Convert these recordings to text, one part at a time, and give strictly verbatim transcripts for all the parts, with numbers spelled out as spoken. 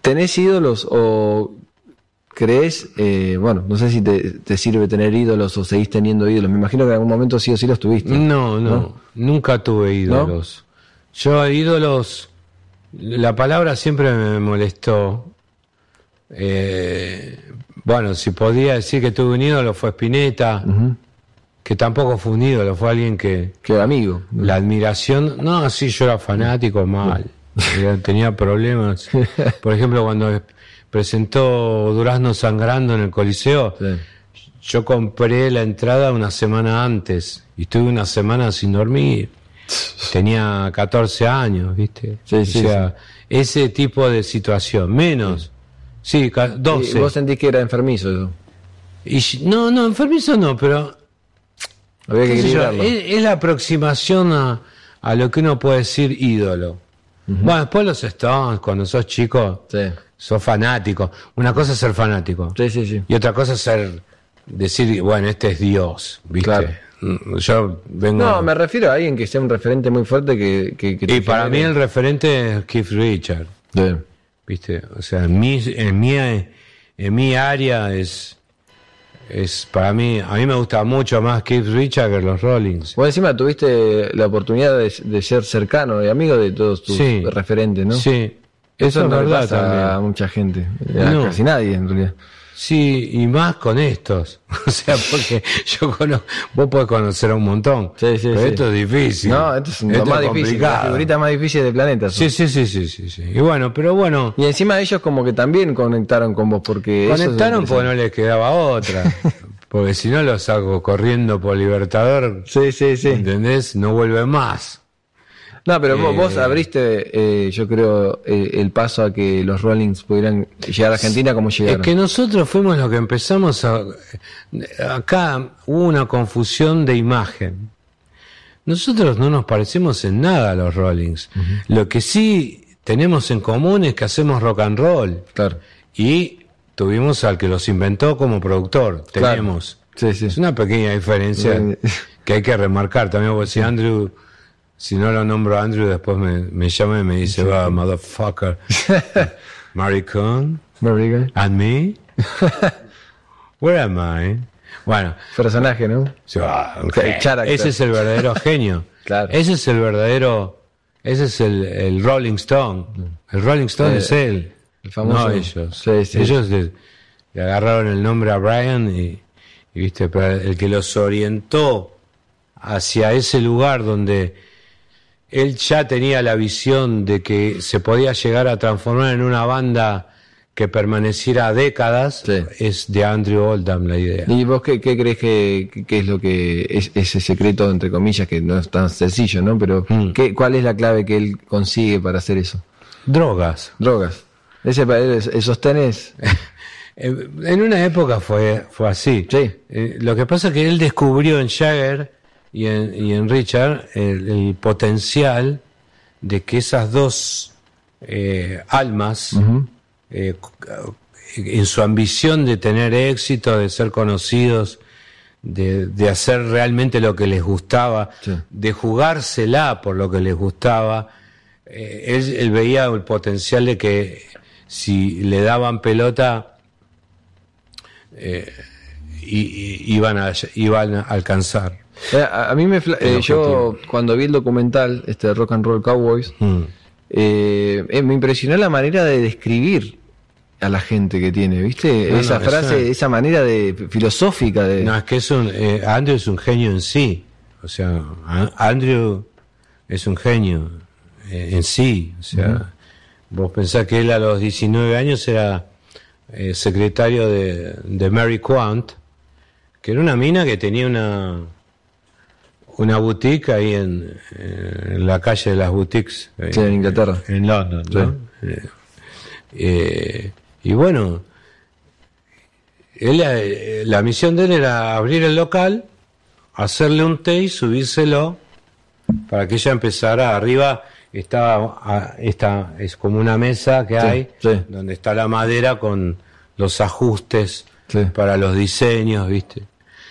¿Tenés ídolos o crees, eh, bueno, no sé si te, te sirve tener ídolos o seguís teniendo ídolos? Me imagino que en algún momento sí o sí los tuviste. No, no, ¿no? Nunca tuve ídolos. ¿No? Yo ídolos, la palabra siempre me molestó. Eh, bueno, si podía decir que tuve un ídolo fue Spinetta, uh-huh. que tampoco fue un ídolo, fue alguien que... Que era amigo. La admiración, no, sí, yo era fanático, mal. Tenía problemas. Por ejemplo, cuando presentó Durazno Sangrando en el Coliseo, sí. yo compré la entrada una semana antes y estuve una semana sin dormir. Tenía catorce años, ¿viste? Sí, sí, o sea, sí. ese tipo de situación, menos. Sí, doce. ¿Y vos sentís que era enfermizo eso? Y, no, no, enfermizo no, pero... Había que yo, es, es la aproximación a, a lo que uno puede decir ídolo. Uh-huh. Bueno, después los Stones, cuando sos chico, sí. sos fanático. Una cosa es ser fanático. Sí, sí, sí. Y otra cosa es ser, decir, bueno, este es Dios, ¿viste? Claro. Yo vengo... No, me refiero a alguien que sea un referente muy fuerte que... que, que y para genere. Mí el referente es Keith Richards. Sí. ¿Viste? O sea, en mi, en mi, en mi área es... es para mí, a mí me gusta mucho más Keith Richards que los Rollings. Vos encima tuviste la oportunidad de, de ser cercano y amigo de todos tus sí, referentes, ¿no? Sí, eso, eso no es verdad pasa también. A mucha gente, a no. casi nadie en realidad. Sí, y más con estos. O sea, porque yo conozco, vos podés conocer a un montón. Sí, sí, pero sí. esto es difícil. No, esto es esto lo más es difícil, la figurita más difícil del planeta. Sí, sí, sí, sí, sí, sí. Y bueno, pero bueno. Y encima ellos como que también conectaron con vos porque... Conectaron porque no les quedaba otra. Porque si no los saco corriendo por Libertador. Sí, sí, sí. ¿Entendés? No vuelven más. No, pero eh, vos abriste, eh, yo creo, eh, el paso a que los Rollings pudieran llegar a Argentina como llegaron. Es que nosotros fuimos los que empezamos a... Acá hubo una confusión de imagen. Nosotros no nos parecemos en nada a los Rollings. Uh-huh. Lo que sí tenemos en común es que hacemos rock and roll. Claro. Y tuvimos al que los inventó como productor. Tenemos. Claro. Sí, sí. Es una pequeña diferencia que hay que remarcar. También porque si Andrew... Si no lo nombro a Andrew, después me, me llama y me dice, va, sí. oh, motherfucker. Maricón. Maricón. And me. Where am I? Bueno. Personaje, ¿no? So, okay. Ese es el verdadero genio. Claro. Ese es el verdadero, ese es el, el Rolling Stone. El Rolling Stone eh, es él. El famoso. No ellos. Sí, sí. Ellos le, le agarraron el nombre a Brian y, y viste, pero el que los orientó hacia ese lugar donde él ya tenía la visión de que se podía llegar a transformar en una banda que permaneciera décadas, sí. es de Andrew Oldham la idea. ¿Y vos qué, qué crees que, que es lo que es ese secreto, entre comillas, que no es tan sencillo, ¿no? Pero mm. ¿qué, ¿cuál es la clave que él consigue para hacer eso? Drogas. Drogas. Ese para él, esos tenés. En una época fue, fue así. Sí. Eh, lo que pasa es que él descubrió en Jagger y en, y en Richard el, el potencial de que esas dos eh, almas, uh-huh. eh, en su ambición de tener éxito, de ser conocidos, de, de hacer realmente lo que les gustaba, sí. de jugársela por lo que les gustaba, eh, él, él veía el potencial de que si le daban pelota eh, y, y, iban, a, iban a alcanzar. A, a mí me eh, yo cuando vi el documental este de Rock and Roll Cowboys mm. eh, eh, me impresionó la manera de describir a la gente que tiene, ¿viste? No, esa no, frase, esa... esa manera de filosófica de... No, es que es un eh, Andrew es un genio en sí. O sea, Andrew es un genio eh, en sí. O sea, uh-huh. vos pensás que él a los diecinueve años era eh, secretario de, de Mary Quant, que era una mina que tenía una una boutique ahí en, en la calle de las boutiques. Sí, en Inglaterra. En London, ¿no? Sí. Eh, eh, y bueno, él, eh, la misión de él era abrir el local, hacerle un té y subírselo para que ella empezara. Arriba estaba, esta es como una mesa que sí, hay, sí. donde está la madera con los ajustes sí. para los diseños, ¿viste?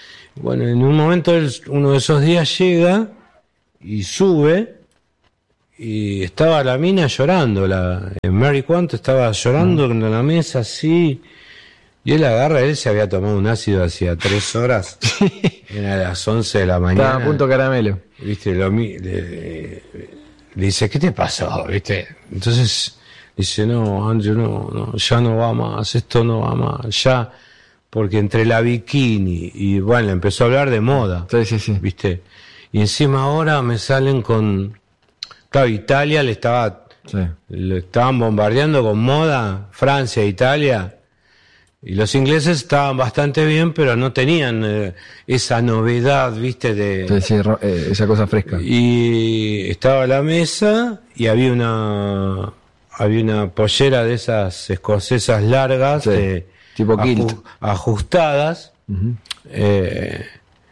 Bueno, en un momento él, uno de esos días llega y sube y estaba la mina llorando, la Mary Quant estaba llorando en la mesa así, y él agarra, él se había tomado un ácido hacía tres horas, era a las once de la mañana. Estaba a punto caramelo. Viste, lo, le, le dice, ¿qué te pasó? ¿Viste? Entonces dice, no, Andrew, no, no, ya no va más, esto no va más, ya, porque entre la bikini y bueno, empezó a hablar de moda. Sí, sí, sí. ¿Viste? Y encima ahora me salen con, claro, Italia le estaba, sí. le estaban bombardeando con moda, Francia, Italia, y los ingleses estaban bastante bien, pero no tenían eh, esa novedad, ¿viste? De, sí, sí, eh, esa cosa fresca. Y estaba la mesa y había una, había una pollera de esas escocesas largas, sí, de, tipo kilt, aju, ajustadas, uh-huh. eh,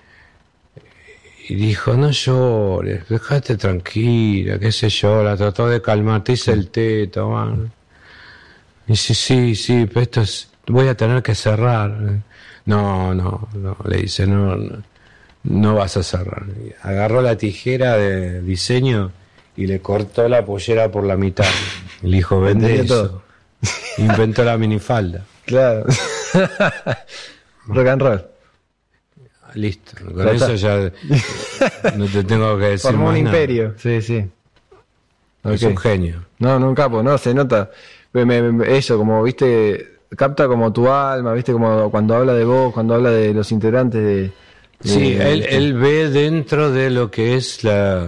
y dijo, no llores, dejate tranquila, qué sé yo, la trató de calmar, te hice el té, toma. Y dice, sí, sí, pero esto es, voy a tener que cerrar. No, no, no, le dice, no, no, no vas a cerrar. Agarró la tijera de diseño y le cortó la pollera por la mitad. Le dijo, vende eso. Todo. Inventó la minifalda. Claro. Rock and roll. Listo, con ya eso está. Ya no te tengo que decir Formó más un nada. imperio, sí, sí. Okay. Es un genio. No, no un capo, no, se nota. Me, me, eso, como viste, capta como tu alma, viste, como cuando habla de vos, cuando habla de los integrantes de... de sí, de, él, de, él ve dentro de lo que es la...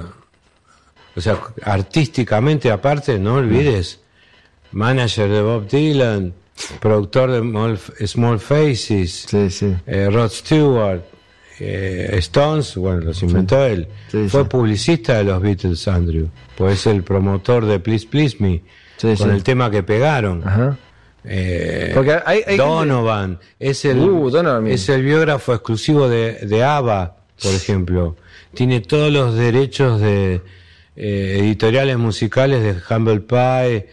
O sea, artísticamente aparte, no olvides, manager de Bob Dylan, productor de Small Faces, sí, sí. Eh, Rod Stewart, eh, Stones, bueno, los inventó sí. él. Sí, Fue sí. publicista de los Beatles, Andrew, pues es el promotor de Please Please Me, sí, con sí. el tema que pegaron. Ajá. Eh, Porque hay, hay Donovan, gente... es, el, uh, Donovan es el biógrafo exclusivo de, de ABBA, por ejemplo. Tiene todos los derechos de eh, editoriales musicales de Humble Pie,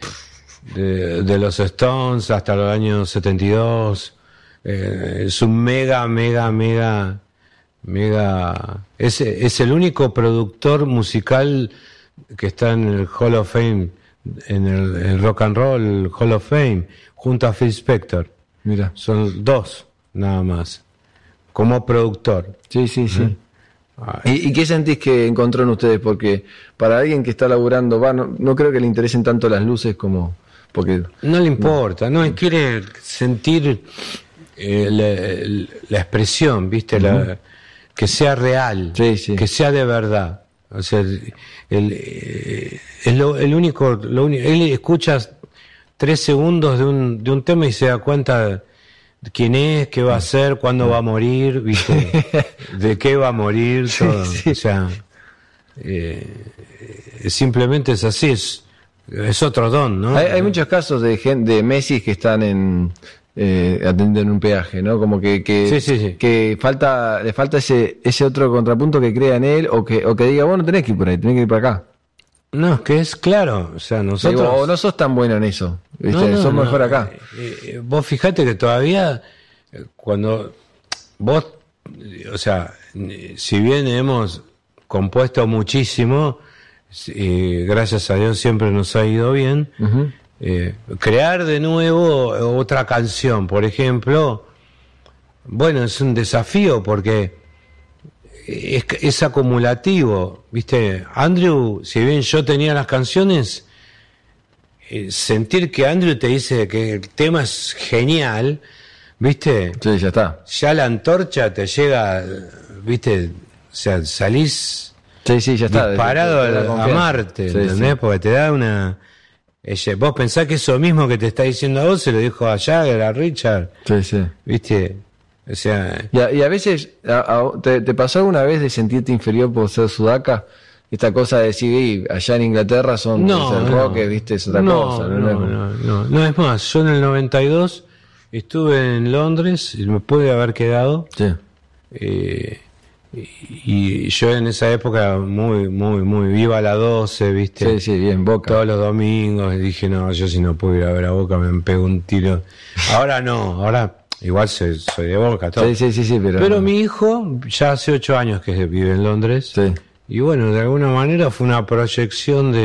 de, de los Stones hasta los años setenta y dos. Eh, es un mega, mega, mega, mega... Es, es el único productor musical que está en el Hall of Fame, en el, el Rock and Roll Hall of Fame, junto a Phil Spector. Mira, son dos nada más como productor. Sí, sí, sí. ¿Eh? ¿Y, ¿Y qué sentís que encontró en ustedes? Porque para alguien que está laburando, va, no, no creo que le interesen tanto las luces como... porque no le importa, no, no quiere sentir eh, la, la expresión, ¿viste? Uh-huh. La, que sea real, sí, sí. que sea de verdad. O sea, el, el, eh, es lo, el único, lo único, él escucha tres segundos de un, de un tema y se da cuenta de quién es, qué va a hacer, cuándo va a morir, ¿viste? De qué va a morir, todo. Sí, sí. O sea, eh, simplemente es así, es, es otro don, ¿no? Hay, hay muchos casos de gente, de Messi que están en eh, atendiendo en un peaje, ¿no? Como que que, sí, sí, sí. que falta le falta ese ese otro contrapunto que crea en él o que o que diga, vos no tenés que ir por ahí, tenés que ir para acá. No, es que es claro, o sea, nosotros... Digo, o no sos tan bueno en eso, ¿viste? No, no, sos no, mejor acá. Eh, eh, vos fijate que todavía, cuando vos, o sea, si bien hemos compuesto muchísimo, eh, gracias a Dios siempre nos ha ido bien, uh-huh. eh, crear de nuevo otra canción, por ejemplo, bueno, es un desafío porque... Es, es acumulativo, ¿viste? Andrew, si bien yo tenía las canciones, eh, sentir que Andrew te dice que el tema es genial, ¿viste? Sí, ya está. Ya la antorcha te llega, ¿viste? O sea, salís sí, sí, ya está. disparado de, de, de a Marte, sí, ¿entendés? Sí. Porque te da una... Ella, vos pensás que eso mismo que te está diciendo a vos se lo dijo a Jagger, a Richard, sí, sí. ¿viste? O sea, y, a, y a veces a, a, ¿te, ¿te pasó alguna vez de sentirte inferior por ser sudaca? Esta cosa de decir, allá en Inglaterra son no, el no, rock, ¿viste? Es otra no, cosa. No no, no, no, no, no, es más, yo en el noventa y dos estuve en Londres y me pude haber quedado. Sí. Eh, y, y yo en esa época muy, muy, muy viva la doce, ¿viste? Sí, sí, bien, Boca. Todos los domingos y dije, no, yo si no puedo ir a ver a Boca me pego un tiro. Ahora no, ahora... Igual soy, soy de Boca, todo. Sí, sí, sí, sí, pero... Pero mi hijo ya hace ocho años que vive en Londres. Sí. Y bueno, de alguna manera fue una proyección de,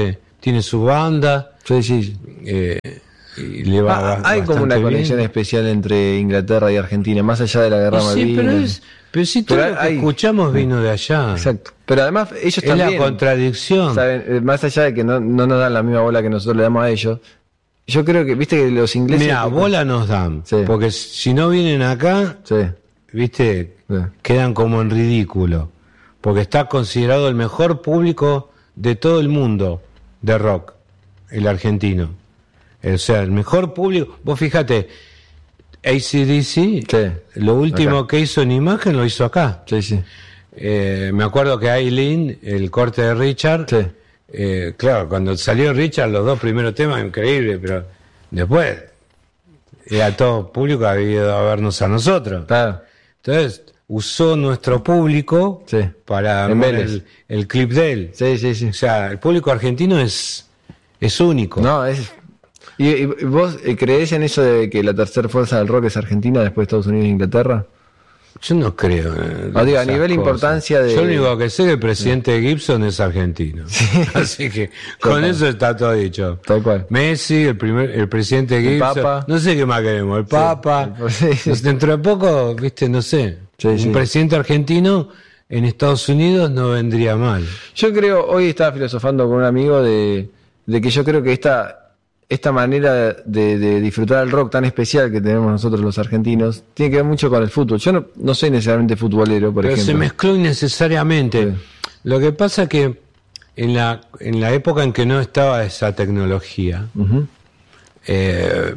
tiene su banda. Sí, sí. Eh, y le va ah, hay como una conexión bien. especial entre Inglaterra y Argentina, más allá de la guerra sí, Malvinas. Pero, es, pero si todo pero lo que hay, escuchamos vino de allá. Exacto. Pero además ellos es también... Es la contradicción. ¿saben? Más allá de que no, no nos dan la misma bola que nosotros le damos a ellos, yo creo que, viste, que los ingleses... Mira, bola nos dan. Sí. Porque si no vienen acá, sí. viste, sí. quedan como en ridículo. Porque está considerado el mejor público de todo el mundo de rock, el argentino. O sea, el mejor público. Vos fíjate, A C D C, sí. lo último acá. que hizo en imagen lo hizo acá. Sí, sí. Eh, me acuerdo que Aileen, el corte de Richard, sí. eh, claro, cuando salió Richard, los dos primeros temas, increíble, pero después era todo público que había ido a vernos a nosotros. Claro. Entonces, usó nuestro público sí. para ver el, el clip de él. Sí, sí, sí. O sea, el público argentino es, es único. No, es... ¿Y, y vos creés en eso de que la tercera fuerza del rock es Argentina después de Estados Unidos e Inglaterra? Yo no creo. Eh, no, digo, a nivel de importancia de... Yo lo único que sé es que el presidente sí. Gibson es argentino. Sí. Así que con Total. eso está todo dicho. Tal cual. Messi, el primer, el presidente Gibson. El Papa. No sé qué más queremos. El Papa. Sí. Sí. Dentro de poco, viste, no sé. Sí, un sí. presidente argentino en Estados Unidos no vendría mal. Yo creo, hoy estaba filosofando con un amigo de, de que yo creo que esta... esta manera de, de disfrutar el rock tan especial que tenemos nosotros los argentinos tiene que ver mucho con el fútbol. Yo no, no soy necesariamente futbolero, por Pero ejemplo. Se mezcló innecesariamente. Sí. Lo que pasa es que en la, en la época en que no estaba esa tecnología, uh-huh. eh,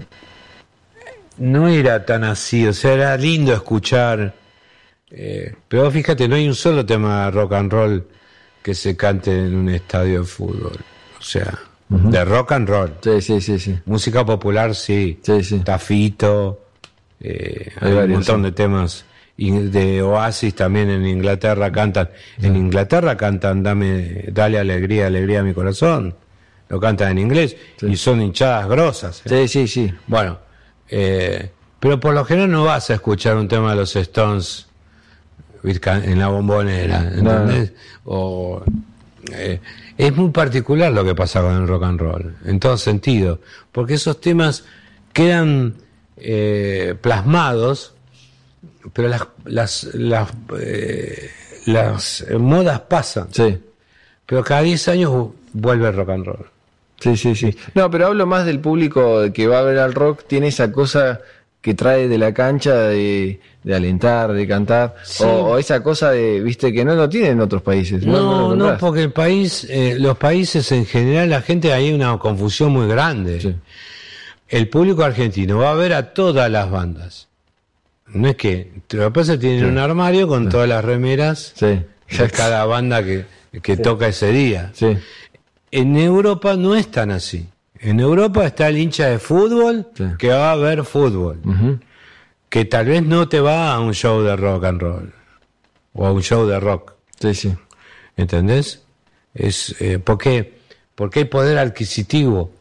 no era tan así. O sea, era lindo escuchar. Eh, pero fíjate, no hay un solo tema de rock and roll que se cante en un estadio de fútbol. O sea... Uh-huh. De rock and roll. Sí, sí, sí, sí. Música popular, sí. Sí, sí. Tafito. Eh, hay, hay varios, un montón sí. de temas. Y de Oasis también en Inglaterra cantan. Sí. En Inglaterra cantan Dame, Dale alegría, alegría a mi corazón. Lo cantan en inglés. Sí. Y son hinchadas grosas. ¿eh? Sí, sí, sí. Bueno, eh, pero por lo general no vas a escuchar un tema de los Stones en la bombonera. ¿Entendés? No. O... Eh, es muy particular lo que pasa con el rock and roll, en todo sentido, porque esos temas quedan eh, plasmados, pero las las las, eh, las modas pasan. Sí. Pero cada diez años vuelve el rock and roll. Sí, sí, sí. No, pero hablo más del público que va a ver al rock, tiene esa cosa que trae de la cancha de, de alentar, de cantar, sí. o, o esa cosa de, viste, que no lo tienen en otros países. No, no, no, no porque el país, eh, los países en general, la gente, hay una confusión muy grande. Sí. El público argentino va a ver a todas las bandas. No es que, lo que pasa es que tienen sí. un armario con sí. todas las remeras sí. de cada banda que, que sí. toca ese día. Sí. En Europa no es tan así. En Europa está el hincha de fútbol sí. que va a ver fútbol, uh-huh. que tal vez no te va a un show de rock and roll o a un show de rock. Sí, sí. ¿Entendés? Es eh, porque porque hay poder adquisitivo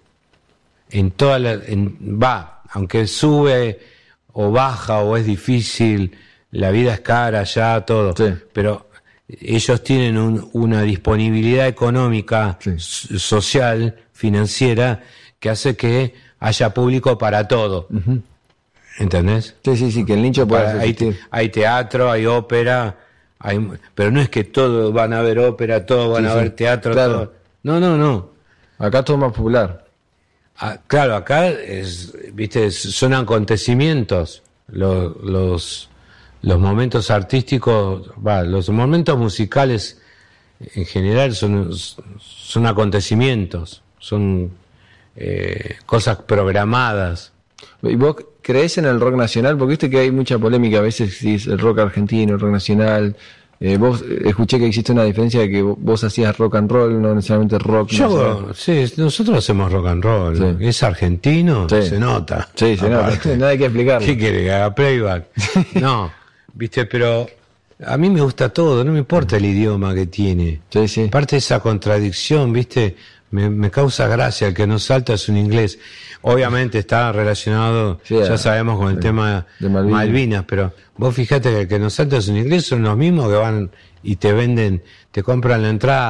en toda la en, va, aunque sube o baja o es difícil, la vida es cara ya todo, sí. pero ellos tienen un, una disponibilidad económica, sí. social, financiera, que hace que haya público para todo. Uh-huh. ¿Entendés? Sí, sí, sí, que el nicho pueda hay, te, hay teatro, hay ópera, hay, pero no es que todos van a ver ópera, todos van sí, a ver sí. teatro, claro. todo. No, no, no. Acá todo es más popular. Ah, claro, acá es, viste, son acontecimientos los, los los momentos artísticos, va, los momentos musicales en general son, son acontecimientos, son eh, cosas programadas. ¿Y vos creés en el rock nacional? Porque viste que hay mucha polémica a veces si es el rock argentino, el rock nacional. Eh, vos escuché que existe una diferencia de que vos hacías rock and roll, no necesariamente rock Yo, nacional. Sí, nosotros hacemos rock and roll. Sí. Es argentino, sí. se nota. Sí, se nota. Nada hay que explicarlo. ¿Qué quiere que haga playback? No. Viste, pero a mí me gusta todo, no me importa el idioma que tiene. Sí, sí. Parte de esa contradicción, viste, me, me causa gracia, el que no salta es un inglés. Obviamente está relacionado, sí, ya sabemos, con el de, tema de Malvinas. Malvinas, pero vos fíjate que el que no salta es un inglés, son los mismos que van y te venden, te compran la entrada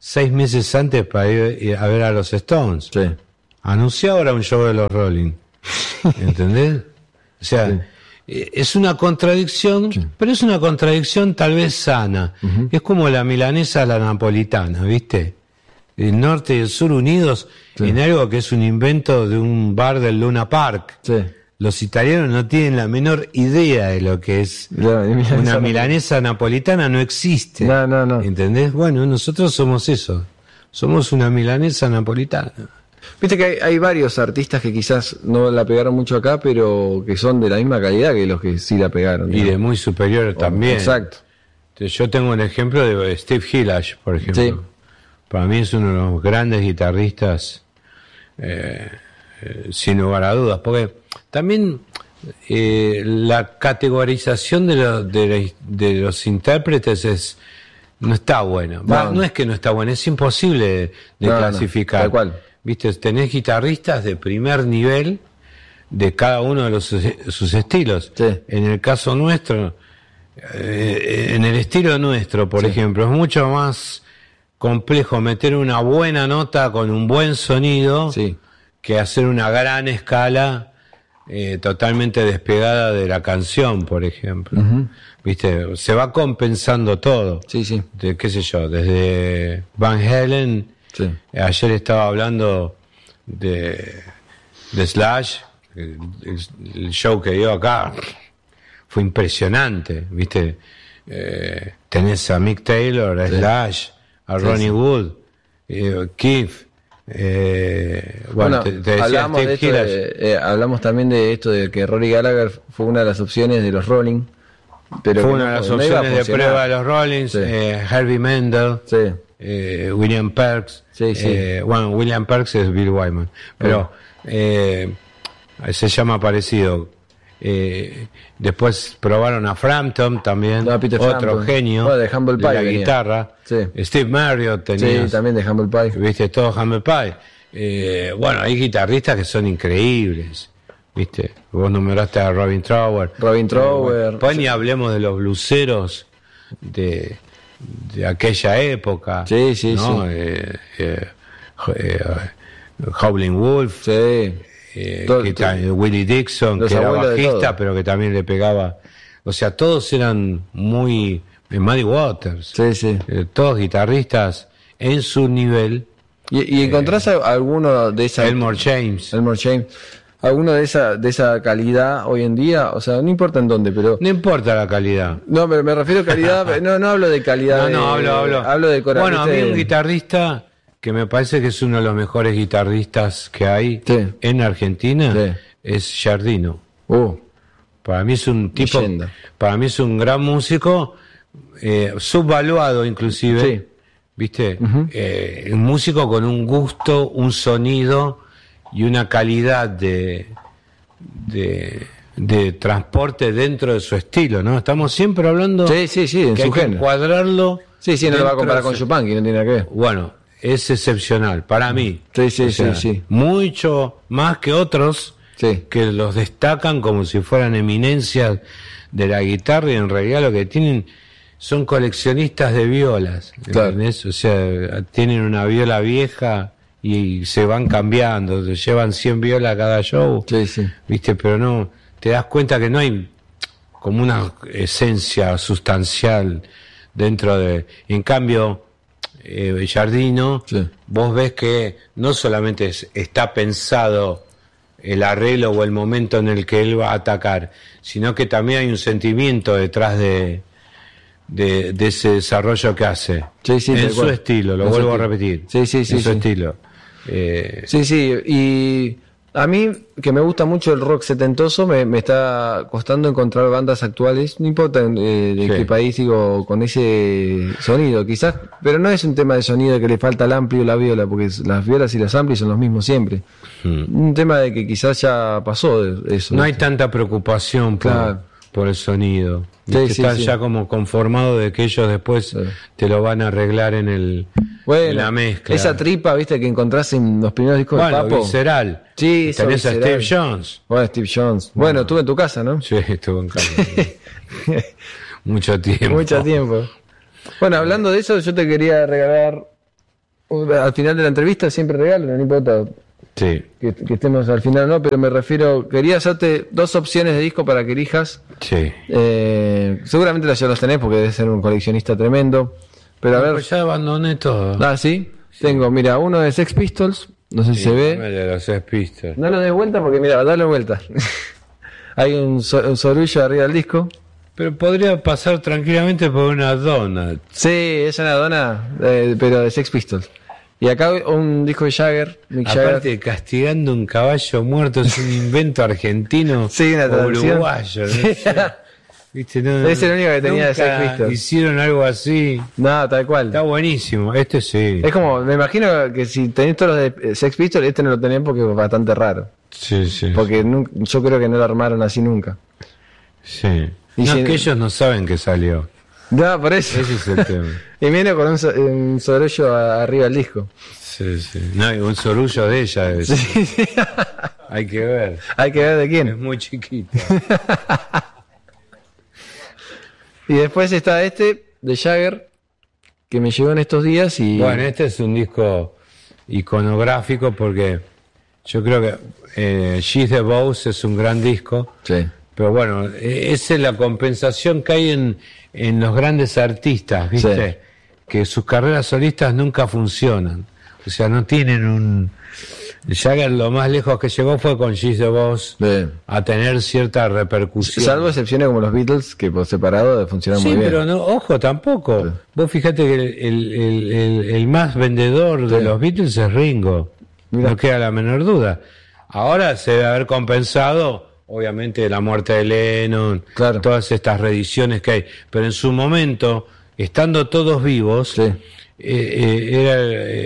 seis meses antes para ir a ver a los Stones. Sí. Anunció ahora un show de los Rolling. ¿Entendés? O sea, sí. Es una contradicción, sí. Pero es una contradicción tal vez sana. Uh-huh. Es como la milanesa a la napolitana, ¿viste? El norte y el sur unidos, sí. En algo que es un invento de un bar del Luna Park. Sí. Los italianos no tienen la menor idea de lo que es no, milanesa una milanesa napolitana, no existe. No, no, no. ¿Entendés? Bueno, nosotros somos eso. Somos una milanesa napolitana. Viste que hay, hay varios artistas que quizás no la pegaron mucho acá, pero que son de la misma calidad que los que sí la pegaron. Y ¿no? De muy superior oh, también. Exacto. Yo tengo un ejemplo de Steve Hillage, por ejemplo. Sí. Para mí es uno de los grandes guitarristas, eh, eh, sin lugar a dudas, porque también eh, la categorización de, lo, de, de los intérpretes es no está buena. No, Va, no es que no está buena, es imposible de, de no, clasificar. No, tal cual. Viste, tenés guitarristas de primer nivel de cada uno de los, sus estilos. Sí. En el caso nuestro, eh, en el estilo nuestro, por sí. ejemplo, es mucho más complejo meter una buena nota con un buen sonido sí. que hacer una gran escala eh, totalmente despegada de la canción, por ejemplo. Uh-huh. Viste, se va compensando todo. Sí, sí. De, qué sé yo, desde Van Halen. Sí. Ayer estaba hablando de, de Slash, el, el show que dio acá fue impresionante, ¿viste? Eh, tenés a Mick Taylor, a sí. Slash, a Ronnie sí, sí. Wood, eh, Keith, eh, bueno, bueno te, te decía hablamos, de esto de, eh, hablamos también de esto de que Rory Gallagher fue una de las opciones de los Rolling, pero fue una de las opciones de prueba de los Rolling, sí. eh, Herbie Mendel, sí. Eh, William Perks, sí, sí. Eh, bueno, William Perks es Bill Wyman, pero eh, se llama parecido. Eh, después probaron a Frampton también, no, otro Frampton. Genio bueno, de, Humble Pie de la venía. Guitarra. Sí. Steve Marriott tenía. Sí, también de Humble Pie. Viste, todo Humble Pie. Eh, bueno, hay guitarristas que son increíbles. Viste, vos numeraste a Robin Trower. Robin Trower. Bueno, pues ni hablemos de los bluseros de de aquella época, sí, sí, ¿no? sí. Eh, eh, eh, Howlin' Wolf, sí. eh, todo, que todo. Willie Dixon, que era bajista, pero que también le pegaba. O sea, todos eran muy. Muddy Waters, sí, sí. Eh, todos guitarristas en su nivel. ¿Y, y encontrás eh, alguno de esa. Elmore James. Elmore James. ¿Alguno de esa de esa calidad hoy en día? O sea, no importa en dónde, pero... No importa la calidad. No, pero me refiero a calidad... no, no hablo de calidad. No, no, de, hablo, hablo. Hablo de corazón. Bueno, a mí un guitarrista que me parece que es uno de los mejores guitarristas que hay sí. en Argentina sí. es Giardino. Uh, para mí es un tipo... Leyenda. Para mí es un gran músico, eh, subvaluado inclusive. Sí. ¿Viste? Uh-huh. Eh, un músico con un gusto, un sonido... y una calidad de, de de transporte dentro de su estilo, ¿no? Estamos siempre hablando sí, sí, sí, en que su hay que género. encuadrarlo. Sí, sí, no lo va a comparar con Yupanqui, no tiene nada que ver. Bueno, es excepcional para mí. Sí, sí, o sea, sí, sí. Mucho más que otros sí. que los destacan como si fueran eminencias de la guitarra y en realidad lo que tienen son coleccionistas de violas, ¿entendés? Claro. O sea, tienen una viola vieja y se van cambiando, llevan cien violas cada show, sí, sí. ¿viste? Pero no, te das cuenta que no hay como una esencia sustancial dentro de... En cambio, eh, Giardino, sí. vos ves que no solamente es, está pensado el arreglo o el momento en el que él va a atacar, sino que también hay un sentimiento detrás de, de, de ese desarrollo que hace. Sí, sí, en su cual. estilo, lo en vuelvo a repetir. Sí, sí, sí. En su sí. estilo. Eh... Sí, sí, y a mí, que me gusta mucho el rock setentoso, me, me está costando encontrar bandas actuales, no importa eh, de sí. qué país, digo, con ese sonido, quizás, pero no es un tema de sonido que le falta al ampli o la viola, porque las violas y los amplis son los mismos siempre. Hmm. Un tema de que quizás ya pasó eso. No hay tanta preocupación por, claro. por el sonido. Sí, sí, estás sí. ya como conformado de que ellos después sí. te lo van a arreglar en el bueno, en la mezcla. Esa tripa, viste, que encontrás en los primeros discos bueno, de Papo. Visceral. Sí, tenés a Steve Jones. Bueno, Steve Jones. Bueno, bueno, estuve en tu casa, ¿no? Sí, estuve en casa. Mucho tiempo. Mucho tiempo. Bueno, hablando de eso, yo te quería regalar al final de la entrevista siempre regalo, no importa sí. que, que estemos al final, no, pero me refiero, quería hacerte dos opciones de disco para que elijas. Sí. Eh, seguramente ya los tenés porque debes ser un coleccionista tremendo. Pero a ver. Pues ya abandoné todo. Ah, ¿sí? Sí. Tengo, mira, uno de Sex Pistols, no sé sí, si se ve. De los Sex Pistols. No lo des vuelta porque, mira, dale vuelta. Hay un, so, un sorullo arriba del disco. Pero podría pasar tranquilamente por una donut. Sí, es una dona, eh, pero de Sex Pistols. Y acá un disco de Jagger, Mick Jagger. Aparte, Castigando un caballo muerto es un invento argentino sí, una o uruguayo. Sí. ¿No? ¿Viste? No, es el único que tenía de Sex Pistols. Hicieron algo así. No, tal cual. Está buenísimo, este sí. Es como, me imagino que si tenés todos los de Sex Pistols, este no lo tenés porque es bastante raro. Sí, sí. Porque nunca, yo creo que no lo armaron así nunca. Sí. Y no, si, es que ellos no saben que salió. No, por eso. Ese es el tema. Y viene con un, un sorullo arriba del disco. Sí, sí. No, y un sorullo de ella. Es. Sí, sí. Hay que ver. Hay que ver de quién. Es muy chiquito. Y después está este, de Jagger, que me llegó en estos días y... Bueno, este es un disco iconográfico porque yo creo que eh, She's the Boss es un gran disco. Sí. Pero bueno, esa es la compensación que hay en, en los grandes artistas, ¿viste? Sí. Que sus carreras solistas nunca funcionan. O sea, no tienen un... Jagger lo más lejos que llegó fue con She's the Boss sí. a tener cierta repercusión. Salvo excepciones como los Beatles, que por separado funcionan sí, muy bien. Sí, pero no, ojo, tampoco. Sí. Vos fíjate que el, el, el, el, el más vendedor sí. de los Beatles es Ringo. Mirá. No queda la menor duda. Ahora se debe haber compensado, obviamente, la muerte de Lennon, claro. todas estas reediciones que hay. Pero en su momento, estando todos vivos... Sí. Eh, eh, era,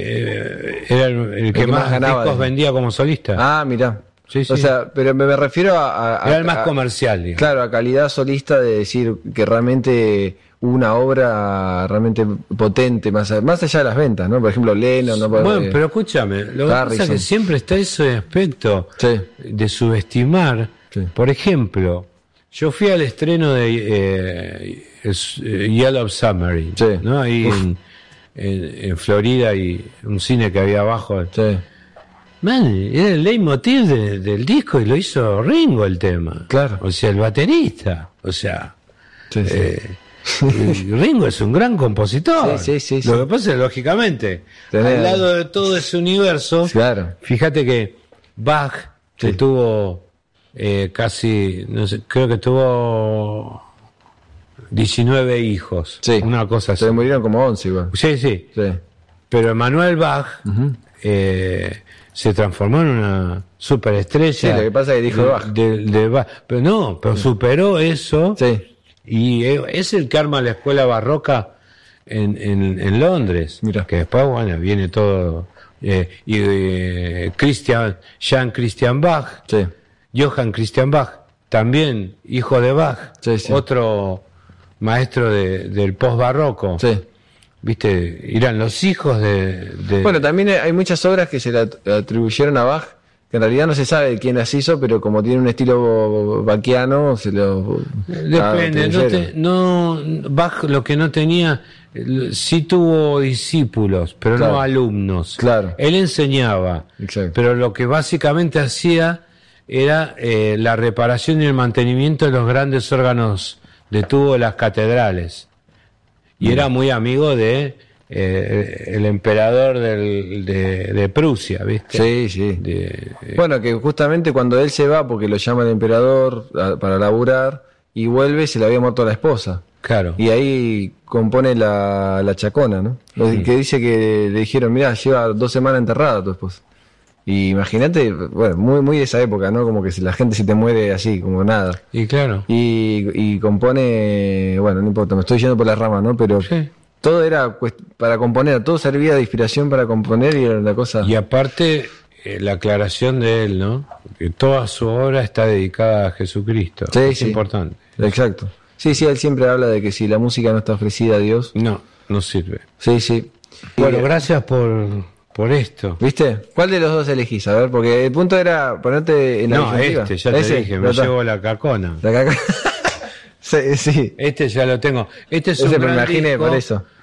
eh, era el, el que, que más, más discos de... vendía como solista. Ah, mirá. Sí, sí. O sea, pero me, me refiero a, a era el más a, comercial, digamos. Claro, a calidad solista de decir que realmente una obra realmente potente, más, más allá de las ventas, ¿no? Por ejemplo, Lennon, ¿no? Bueno, pero escúchame, lo que pasa es que siempre está ese aspecto sí. de subestimar. Sí. Por ejemplo, yo fui al estreno de eh, Yellow Submarine, sí. ¿no? Ahí en, en, en Florida, y un cine que había abajo. Sí. Man, era el leitmotiv de, del disco y lo hizo Ringo el tema. Claro. O sea, el baterista. O sea, sí, sí. Eh, Ringo es un gran compositor. Sí, sí, sí, lo sí. que pasa es, lógicamente, Tenés... al lado de todo ese universo, claro. fíjate que Bach, que sí. tuvo eh, casi, no sé, creo que tuvo diecinueve hijos. Sí. Una cosa así. Se murieron como once igual. Sí, sí. sí. Pero Emanuel Bach uh-huh. eh, se transformó en una superestrella. Sí, lo que pasa es que dijo de, Bach. De, de Bach. Pero no, pero superó eso. Sí. Y es el que arma la escuela barroca en, en, en Londres. Mira. Que después, bueno, viene todo. Eh, y eh, Christian, Jean Christian Bach, sí. Johann Christian Bach, también hijo de Bach, sí, sí. otro maestro de, del post-barroco. Sí. Viste, eran los hijos de, de... Bueno, también hay muchas obras que se le atribuyeron a Bach, que en realidad no se sabe quién las hizo, pero como tiene un estilo bachiano, se lo... Depende, no, te, no Bach lo que no tenía, sí tuvo discípulos, pero claro. no alumnos. Claro. Él enseñaba, exacto. pero lo que básicamente hacía era eh, la reparación y el mantenimiento de los grandes órganos de tubo de las catedrales. Y mm. era muy amigo de... Eh, el emperador del, de, de Prusia, ¿viste? Sí, sí. De, eh, bueno, que justamente cuando él se va, porque lo llama el emperador a, para laburar, y vuelve, se le había muerto la esposa. Claro. Y ahí compone la, la Chacona, ¿no? Mm. Que dice que le dijeron, mirá, lleva dos semanas enterrada tu esposa. Y imagínate, bueno, muy muy de esa época, ¿no? Como que si la gente se te muere así, como nada. Y claro. Y, y compone, bueno, no importa, me estoy yendo por la rama, ¿no? Pero... Sí. Todo era para componer, todo servía de inspiración para componer y era una cosa... Y aparte, eh, la aclaración de él, ¿no? Que toda su obra está dedicada a Jesucristo. Sí, es sí. importante. Exacto. Sí, sí, él siempre habla de que si la música no está ofrecida a Dios... No, no sirve. Sí, sí. Bueno, y, gracias por, por esto. ¿Viste? ¿Cuál de los dos elegís? A ver, porque el punto era ponerte en la No, este, ya te ¿Ese? dije, me llevo la cacona. La cacona. Sí, sí. Este ya lo tengo. Este es Ese un me gran imaginé disco. por eso.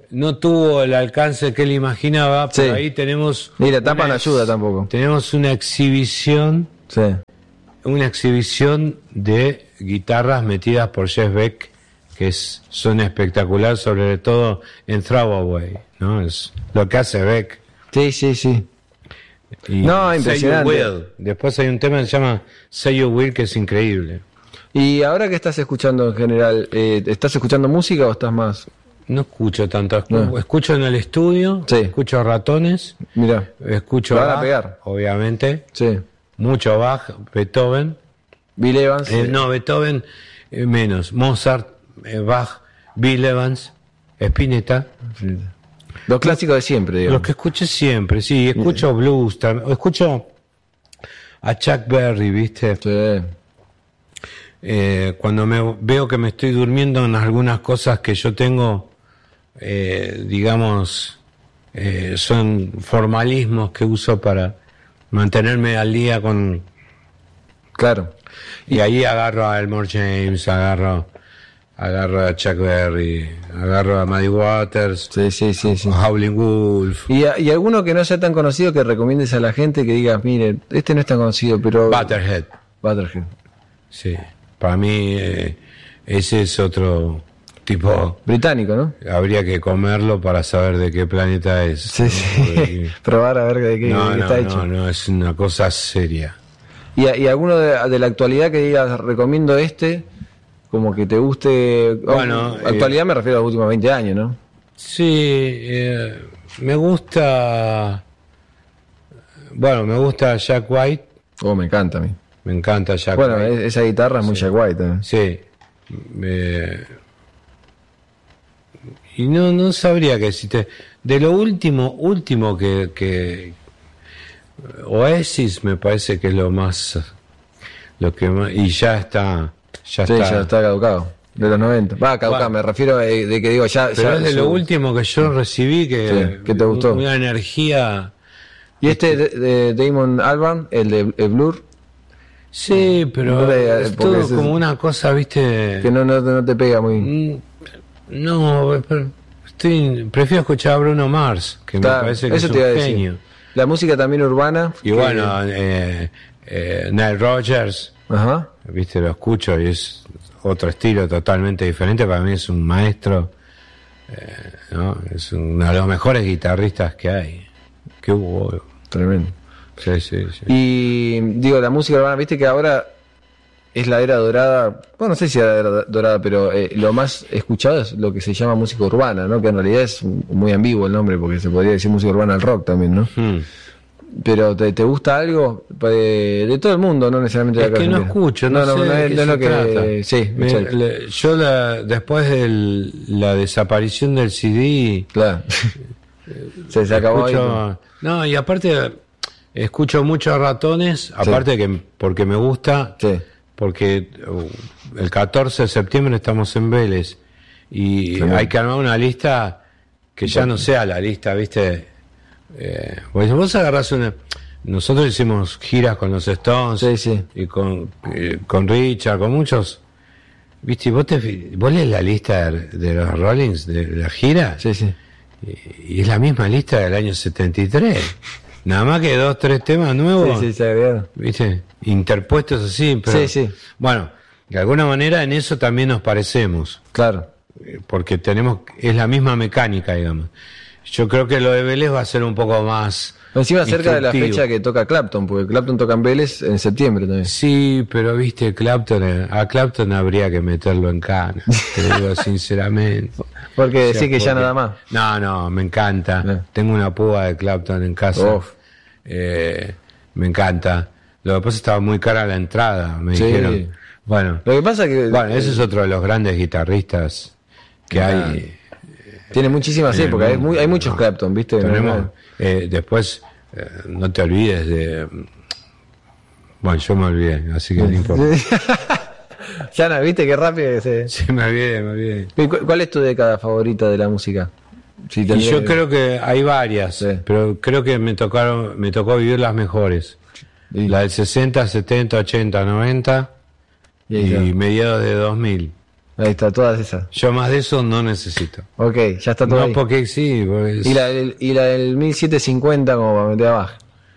no tuvo el alcance que él imaginaba, pero sí. Ahí tenemos... Y la tapa no ayuda tampoco. Tenemos una exhibición, sí. una exhibición de guitarras metidas por Jeff Beck, que es, son espectacular, sobre todo en Throwaway, ¿no? Es lo que hace Beck. Sí, sí, sí. Y no, impresionante. Say You Will. Después hay un tema que se llama Say You Will, que es increíble. Y ahora que estás escuchando en general, eh, ¿estás escuchando música o estás más...? No escucho tanto, escucho, no. escucho en el estudio, sí. escucho Ratones, mira, escucho van Bach, a pegar. Obviamente, sí. mucho Bach, Beethoven, Bill Evans, eh, sí. no Beethoven eh, menos, Mozart, eh, Bach, Bill Evans, Spinetta, los clásicos de siempre, digamos. Los que escuché siempre, sí, escucho blues, también, escucho a Chuck Berry, ¿viste? Sí. Eh, cuando me veo que me estoy durmiendo en algunas cosas que yo tengo, eh, digamos, eh, son formalismos que uso para mantenerme al día con... Claro. Y, y ahí agarro a Elmore James, agarro, agarro a Chuck Berry, agarro a Muddy Waters, sí, sí, sí, sí. a Howlin' Wolf. Y, y alguno que no sea tan conocido que recomiendes a la gente, que digas, mire, este no es tan conocido, pero... Butterhead. Butterhead. Sí, para mí eh, ese es otro... tipo británico, ¿no? Habría que comerlo para saber de qué planeta es. Sí, ¿no? sí. Porque... probar a ver de qué, no, de qué no, está no, hecho. No, no, es una cosa seria. ¿Y, y alguno de, de la actualidad que digas, recomiendo este, como que te guste? Bueno, oh, actualidad eh, me refiero a los últimos veinte años, ¿no? Sí, eh, me gusta... Bueno, me gusta Jack White. Oh, me encanta a mí. Me encanta Jack bueno, White. Bueno, esa guitarra es muy sí. Jack White. ¿eh? Sí. Eh, y no no sabría qué decirte. De lo último, último que, que Oasis me parece que es lo más, lo que más, y ya está, ya sí, está. ya está caducado. De los noventa. Va, caducado, bueno, me refiero a de que digo ya. Pero ya es de su... lo último que yo recibí que, sí, que te gustó. Una energía. Y este de, de Damon Albarn, el de el Blur. Sí, pero no le, es todo es, como una cosa, viste, que no, no, no te pega muy. No, pero estoy, prefiero escuchar a Bruno Mars, que claro, me parece que es un genio. La música también urbana. Y que... bueno, eh, eh, Nile Rodgers, ajá, viste, lo escucho y es otro estilo totalmente diferente. Para mí es un maestro, eh, ¿no? Es uno de los mejores guitarristas que hay, que hubo. Tremendo. Sí, sí, sí. Y digo, la música urbana, viste que ahora es la era dorada, bueno, no sé si era la era dorada, pero eh, lo más escuchado es lo que se llama música urbana, ¿no? Que en realidad es muy ambiguo el nombre, porque se podría decir música urbana al rock también, ¿no? Hmm. Pero ¿te, te gusta algo? De, de todo el mundo, no necesariamente de la Es que no escucho, no, no, no, sé no, es, no es lo que... Trata. Sí, Me, le, yo la, después de la desaparición del C D... Claro. se, se acabó escucho, ahí. No, y aparte... Escucho muchos Ratones, aparte sí. que porque me gusta, sí. porque uh, el catorce de septiembre estamos en Vélez y sí. hay que armar una lista que ya no sea la lista, ¿viste? Eh, pues vos agarrás una... Nosotros hicimos giras con los Stones sí, sí. y con, eh, con Richard, con muchos, ¿viste? ¿Vos, te, vos lees la lista de, de los Rollins, de la gira? Sí, sí. Y, y es la misma lista del año setenta y tres. Nada más que dos, tres temas nuevos. Sí, sí, se agregaron. ¿Viste? Interpuestos así, pero... Sí, sí. Bueno, de alguna manera en eso también nos parecemos. Claro. Porque tenemos... Es la misma mecánica, digamos. Yo creo que lo de Vélez va a ser un poco más... Encima cerca de la fecha que toca Clapton, porque Clapton toca en Vélez en septiembre también. Sí, pero viste, Clapton... A Clapton habría que meterlo en cana. Te digo sinceramente. Porque decís o sea, que porque... ya nada más. No, no, me encanta. No. Tengo una púa de Clapton en casa. Uf. Eh, me encanta. Lo que pasa es que estaba muy cara la entrada, me sí. dijeron. Bueno, lo que pasa que bueno, ese es otro de los grandes guitarristas que ah, hay. Tiene muchísimas épocas, hay, muy, hay muchos no, Clapton, ¿viste? Tenemos, no, eh, después, eh, no te olvides de... Bueno, yo me olvidé, así que no importa. Ya no, ¿viste qué rápido que se... Sí, me olvidé, me olvidé. ¿Cuál es tu década favorita de la música? Si y yo creo que hay varias, sí. pero creo que me tocaron, me tocó vivir las mejores. Sí. La del sesenta, setenta, ochenta, noventa y, y mediados de dos mil. Ahí está, todas esas. Yo más de eso no necesito. Ok, ya está todo No, ahí. porque sí. Pues... Y, la del, y la del mil setecientos cincuenta como para meter abajo.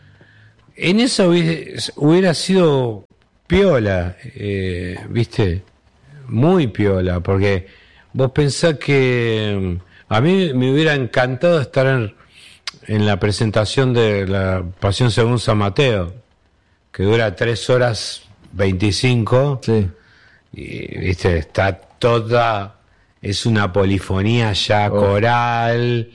En eso hubiera, hubiera sido piola, eh, ¿viste? Muy piola, porque vos pensás que a mí me hubiera encantado estar en, en la presentación de la Pasión según San Mateo, que dura tres horas veinticinco. Sí. Y, ¿viste? Está toda, es una polifonía ya oh. coral,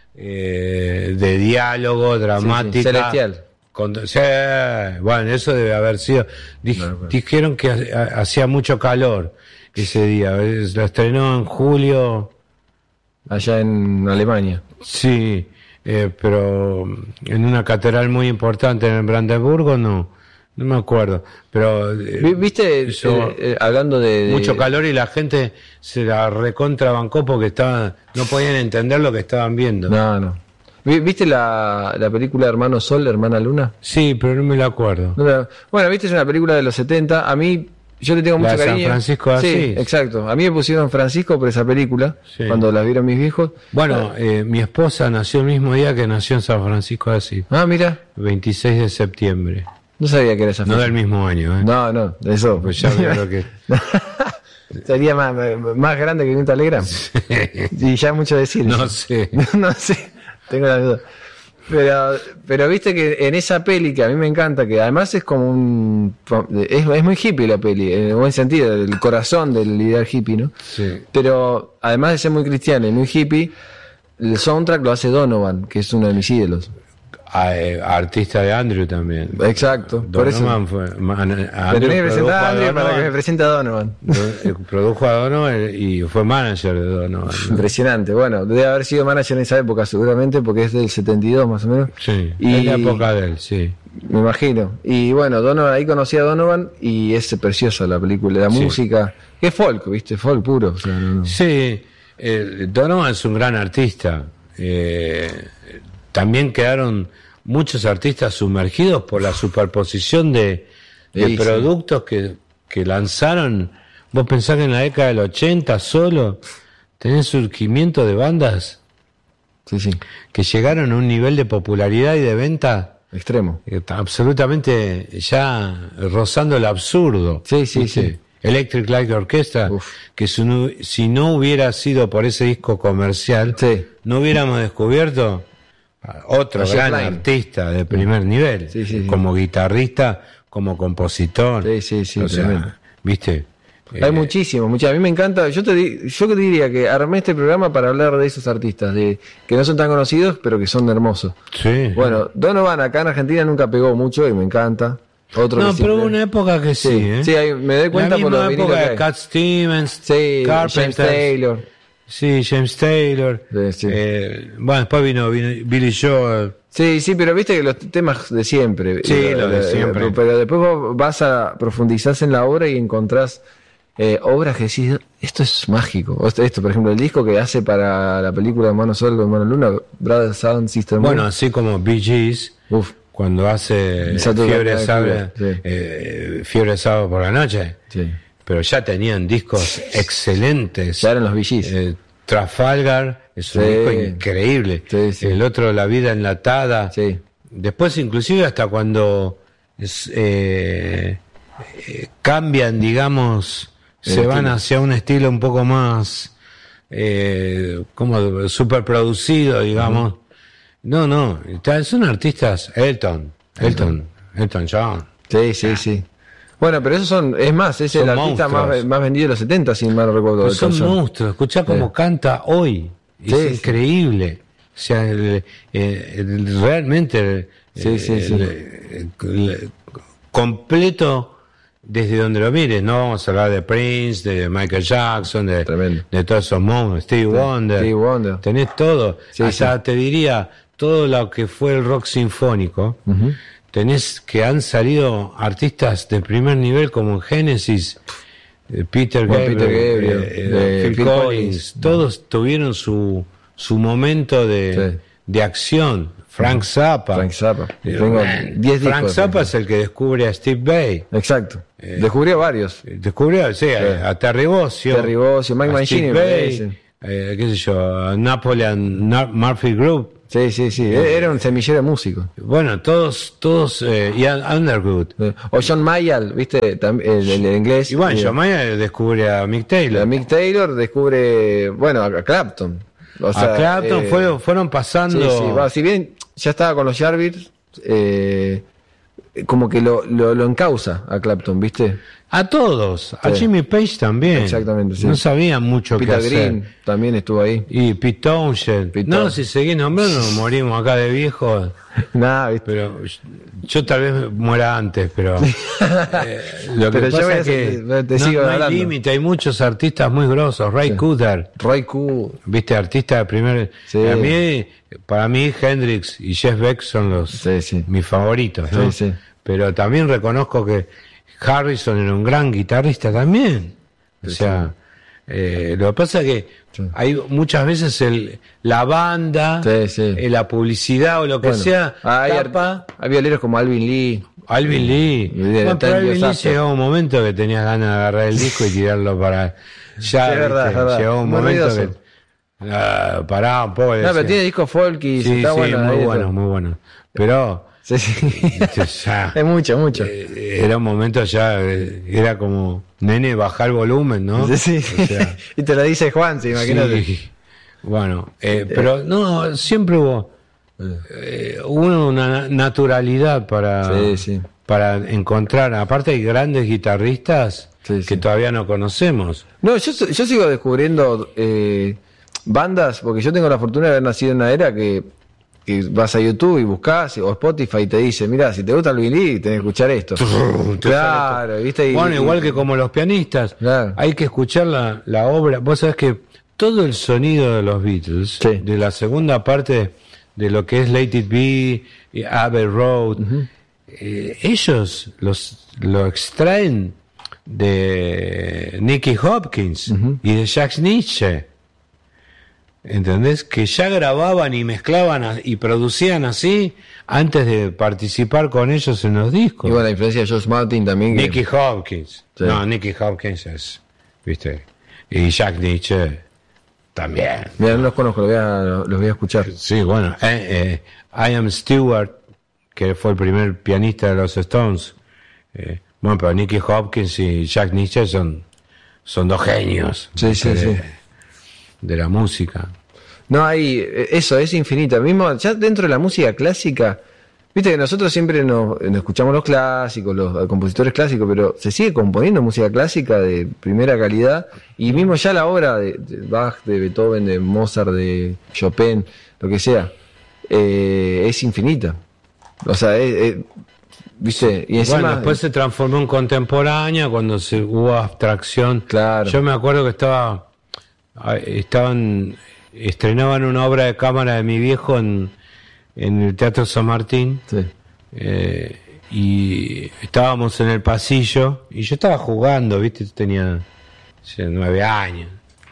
eh, de diálogo, dramática. Sí, sí. Celestial. Con, sí, bueno, eso debe haber sido. Dij, no, no. Dijeron que ha, hacía mucho calor ese día. Lo estrenó en julio. Allá en Alemania. Sí, eh, pero en una catedral muy importante en Brandeburgo, no. No me acuerdo, pero... Eh, ¿Viste? Eso, eh, eh, hablando de, de... Mucho calor y la gente se la recontrabancó porque estaban, no podían entender lo que estaban viendo. No, no. ¿Viste la, la película Hermano Sol, Hermana Luna? Sí, pero no me la acuerdo. No la... Bueno, viste, es una película de los setenta. A mí, yo le tengo la mucho de cariño. San Francisco de Asís. Sí, exacto. A mí me pusieron Francisco por esa película, sí. Cuando la vieron mis viejos. Bueno, eh, mi esposa nació el mismo día que nació en San Francisco de Asís. Ah, mira. veintiséis de septiembre. No sabía que era esa fecha. No del mismo año, ¿eh? No, no, eso. Pues ya creo que... Sería más, más grande que un Telegram. Sí. Y ya mucho decir. No sé. No sé, tengo la duda. Pero, pero viste que en esa peli, que a mí me encanta, que además es como un... Es, es muy hippie la peli, en el buen sentido, el corazón del ideal hippie, ¿no? Sí. Pero además de ser muy cristiano y muy hippie, el soundtrack lo hace Donovan, que es uno de mis ídolos. Artista de Andrew también. Exacto. Donovan por eso fue. Man, me tenés que presentar a Andrew para que me presente a Donovan. Produjo a Donovan y fue manager de Donovan, ¿no? Impresionante. Bueno, debe haber sido manager en esa época, seguramente, porque es del setenta y dos más o menos. Sí, y, en la época de él, sí. Me imagino. Y bueno, Donovan, ahí conocí a Donovan y es preciosa la película, la sí. música. Es folk, ¿viste? Folk puro. O sea, no, no. Sí, eh, Donovan es un gran artista. Eh, también quedaron muchos artistas sumergidos por la superposición de, de sí, productos sí. que, que lanzaron. Vos pensás que en la década del ochenta solo tenés surgimiento de bandas sí, sí. que llegaron a un nivel de popularidad y de venta extremo, absolutamente ya rozando el absurdo. Sí, sí, ¿viste? Sí. Electric Light Orchestra, Uf. que si no, si no hubiera sido por ese disco comercial, sí. no hubiéramos descubierto otro Roger gran Klein. Artista de primer sí. nivel, sí, sí, como sí. guitarrista, como compositor. Sí, sí, sí. O sea, ¿viste? Hay eh, muchísimo, muchísimo. A mí me encanta. Yo te di, yo te diría que armé este programa para hablar de esos artistas, de que no son tan conocidos, pero que son hermosos. Sí. Bueno, Donovan acá en Argentina nunca pegó mucho y me encanta. Otro no, que pero siempre... hubo una época que sí, sí, ¿eh? sí ahí me doy cuenta la por los época de Cat Stevens, sí, James Taylor. Sí, James Taylor. Sí, sí. Eh, bueno, después vino, vino Billy Joel. Sí, sí, pero viste que los temas de siempre. Sí, lo de siempre. Pero después vos vas a profundizar en la obra y encontrás eh, obras que decís, esto es mágico. Esto, por ejemplo, el disco que hace para la película Hermano Sol, Hermano Luna, Brother Sun, Sister Moon. Bueno, así como Bee Gees. Uf. Cuando hace Fiebre Sábado, sí. eh, Fiebre Sábado por la noche, sí. pero ya tenían discos excelentes. Ya eran los Bee Gees. Eh, Trafalgar es un sí. disco increíble. Sí, sí. El otro, La Vida Enlatada. Sí. Después, inclusive, hasta cuando es, eh, eh, cambian, digamos, el se estilo. Van hacia un estilo un poco más, eh, como super producido, digamos. Uh-huh. No, no, son artistas, Elton, Elton, Elton John. Sí, sí, sí. Bueno, pero esos son, es más, es son el artista más, más vendido de los setenta, si mal no recuerdo. Pues son John. Monstruos, escuchá cómo sí. canta hoy, es sí, increíble. Sí. O sea, el, el, el, realmente sí, el, sí, sí. El, el, completo desde donde lo mires. No vamos a hablar de Prince, de Michael Jackson, de, de todos esos monstruos, Stevie sí. Wonder. Stevie Wonder. Tenés todo. Sí, hasta sí. te diría todo lo que fue el rock sinfónico. Uh-huh. Tenés que han salido artistas de primer nivel como Genesis, Peter bueno, Gabriel, Peter Gabriel eh, eh, Phil, Phil Collins, Collins, todos tuvieron su su momento de, de acción. Frank Zappa. Frank Zappa. Tengo diez Frank discos, Zappa es el que descubre a Steve Vai. Exacto. Eh, descubrió varios. Descubrió, sí, eh, a Terry Bozzio. Terry Bozzio, Mike Mangini, eh, qué sé yo, Napoleon Na- Murphy Group. Sí, sí, sí. Eh, Era un semillero de músicos. Bueno, todos, todos, eh, Ian Underwood. O John Mayall, ¿viste? También, el, el, el inglés. Y bueno, John Mayall descubre a Mick Taylor. A Mick Taylor descubre, bueno, a Clapton. O sea, a Clapton eh, fue, fueron pasando. Sí, sí, va, si bien ya estaba con los Jarvis, eh, como que lo, lo, lo encausa a Clapton, ¿viste? A todos, sí. A Jimmy Page también. Exactamente, sí. No sabían mucho Peter qué Green hacer. también estuvo ahí. Y Pete Townshend. Pete no, Townshend. si seguís nombrando, nos morimos acá de viejos. Nah, ¿viste? Pero yo tal vez muera antes, pero eh, lo que pero pasa es que te, te no, sigo no hay límite, hay muchos artistas muy grosos. Ray sí. Cooder, Ray Cooder, viste, artista de primer. Sí. A mí, para mí, Hendrix y Jeff Beck son los sí, sí. mis favoritos, ¿no? Sí, sí. Pero también reconozco que Harrison era un gran guitarrista también. O sea, eh, lo que pasa es que sí. hay muchas veces el, la banda, sí, sí. Eh, la publicidad o lo que bueno, sea, hay, tapa. Hay violeros como Alvin Lee. Alvin Lee. Bueno, pero Alvin Lee llegó un momento que tenías ganas de agarrar el disco y tirarlo para. Ya, sí, es verdad, es verdad. Llegó un muy momento ruidoso. que. Uh, pará un poco. No, pero tiene discos folk y sí, está sí, bueno. Muy bueno, muy bueno. Pero. Sí, sí. Ya, es mucho, mucho. Eh, era un momento ya, eh, era como, nene, bajar el volumen, ¿no? Sí, sí. O sea, y te lo dice Juan, sí, imagínate. Sí. Bueno, eh, pero no, siempre hubo eh, hubo una naturalidad para, sí, sí. para encontrar, aparte hay grandes guitarristas sí, que sí. todavía no conocemos. No, yo, yo sigo descubriendo eh, bandas, porque yo tengo la fortuna de haber nacido en una era que que vas a YouTube y buscas o Spotify y te dice, mira, si te gusta el vinil tenés que escuchar esto. Claro, ¿viste? Y, bueno, y, igual que como los pianistas, claro. hay que escuchar la, la obra. Vos sabés que todo el sonido de los Beatles, sí. de la segunda parte de lo que es Let It Be, y Abbey Road, uh-huh. eh, ellos los lo extraen de Nicky Hopkins uh-huh. y de Jack Nietzsche. ¿Entendés? Que ya grababan y mezclaban a, y producían así antes de participar con ellos en los discos. Y bueno, la influencia de George Martin también. Nicky que... Hopkins. Sí. No, Nicky Hopkins es, ¿viste? Y Jack Nietzsche también. Mira, no los conozco, los voy a, los voy a escuchar. Sí, bueno. Eh, eh, Ian Stewart, que fue el primer pianista de los Stones. Eh, bueno, pero Nicky Hopkins y Jack Nietzsche son, son dos genios. Sí, sí, de, sí. de la música. No, hay, eso es infinito. Mismo, ya dentro de la música clásica, viste que nosotros siempre nos, nos escuchamos los clásicos, los compositores clásicos, pero se sigue componiendo música clásica de primera calidad, y mismo ya la obra de, de Bach, de Beethoven, de Mozart, de Chopin, lo que sea, eh, es infinita. O sea, es, es, viste, y encima, bueno, después se transformó en contemporánea cuando se hubo abstracción. Claro. Yo me acuerdo que estaba, estaban, estrenaban una obra de cámara de mi viejo en, en el Teatro San Martín. Sí. Eh, y estábamos en el pasillo y yo estaba jugando, viste, tenía nueve años,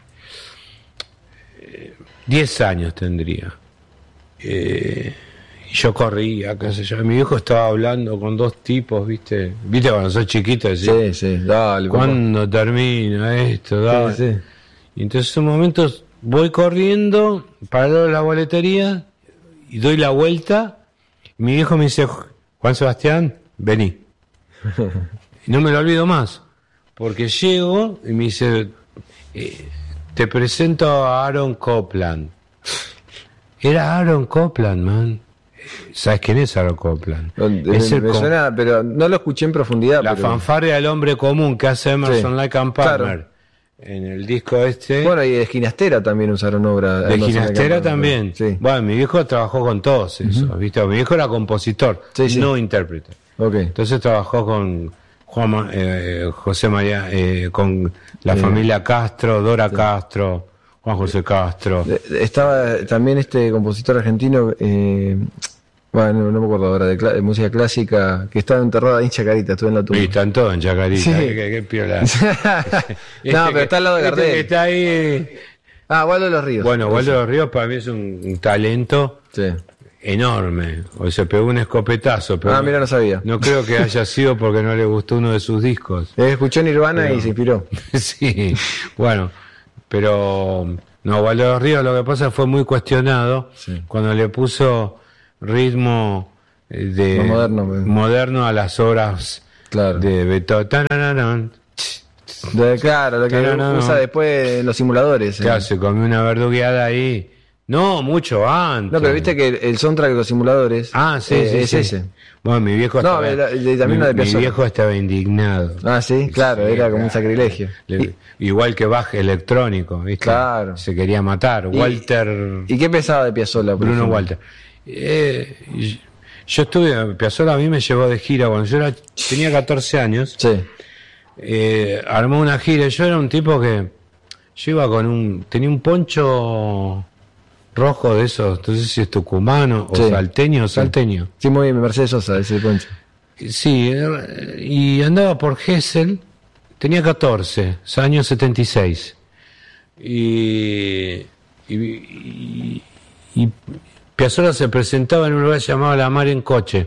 eh, diez años tendría. Eh, y yo corría, qué sé yo. Mi viejo estaba hablando con dos tipos, viste, viste cuando sos chiquito, decís, sí, sí, dale, ¿cuándo termina esto? Dale. Sí, sí. Y entonces en un momento voy corriendo para la boletería y doy la vuelta. Y mi viejo me dice, Juan Sebastián, vení. Y no me lo olvido más, porque llego y me dice, eh, te presento a Aaron Copland. Era Aaron Copland, man. ¿Sabes quién es Aaron Copland? No, es me, el me suena, pero no lo escuché en profundidad. La pero... fanfarria del hombre común que hace Emerson, sí, Lake and Palmer. Claro. En el disco este. Bueno, y de Ginastera también usaron obra. De Ginastera también. Sí. Bueno, mi viejo trabajó con todos esos, uh-huh. ¿viste? Mi viejo era compositor, sí, sí. no intérprete. Okay. Entonces trabajó con Juan, eh, José María, eh, con la sí. familia Castro, Dora sí. Castro, Juan José Castro. Estaba también este compositor argentino, eh, bueno, no me acuerdo ahora, de, de música clásica, que estaba enterrado ahí en Chacarita, estuve en la tumba. Y están todos en Chacarita, sí. qué, qué, qué piola. este no, pero que, está al lado de Gardel. Este que está ahí. Ah, Waldo de los Ríos. Bueno, Waldo de los Ríos para mí es un, un talento. Sí. Enorme, o se pegó un escopetazo, pero ah, mira, no sabía. No creo que haya sido porque no le gustó uno de sus discos. Escuchó Nirvana pero, y se inspiró. Sí, bueno, pero no, Waldo de los Ríos lo que pasa fue muy cuestionado sí. cuando le puso ritmo de moderno, moderno a las obras claro. de Beethoven. De, claro, lo que Tararán. usa después en los simuladores. Claro, eh. se comió una verdugueada ahí. No, mucho antes. No, pero viste que el soundtrack de los simuladores ah, sí, eh, sí, es sí. ese. Bueno, mi viejo no, estaba, de, de, también mi, de mi viejo estaba indignado. Ah, sí, claro, sí, era como un sacrilegio. Le, igual que Bach electrónico, ¿viste? Claro. Se quería matar. ¿Y, Walter. ¿Y qué pensaba de Piazzolla? Bruno ejemplo? Walter. Eh, yo estuve, Piazzolla a mí me llevó de gira cuando yo era, tenía catorce años. Sí. Eh, armó una gira. Yo era un tipo que yo iba con un, tenía un poncho rojo de esos, no sé si es tucumano o sí. salteño o salteño. Sí, muy bien, Mercedes Sosa, ese poncho. Sí, y andaba por Gesell, tenía catorce, año setenta y seis. Y, y, y, y Piazzolla se presentaba en un lugar llamado La Mar en coche,